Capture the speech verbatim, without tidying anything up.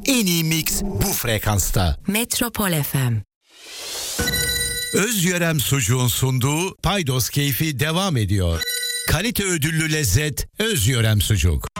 En iyi mix bu frekansta. Metropol F M. Özyörem Sucuğun sunduğu Paydos Keyfi devam ediyor. Kalite ödüllü lezzet Özyörem Sucuk.